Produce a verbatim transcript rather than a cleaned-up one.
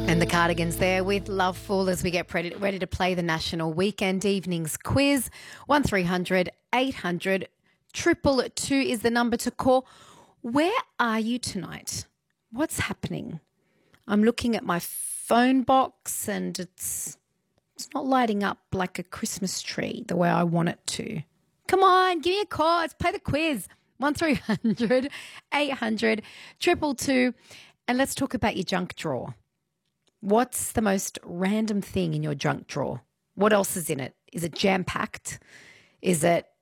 And the Cardigans there with Loveful as we get ready, ready to play the National Weekend Evenings Quiz. one three hundred eight hundred two two is the number to call. Where are you tonight? What's happening? I'm looking at my phone box and it's it's not lighting up like a Christmas tree the way I want it to. Come on, give me a call. Let's play the quiz. one three hundred eight hundred two two. And let's talk about your junk drawer. What's the most random thing in your junk drawer? What else is in it? Is it jam-packed? Is it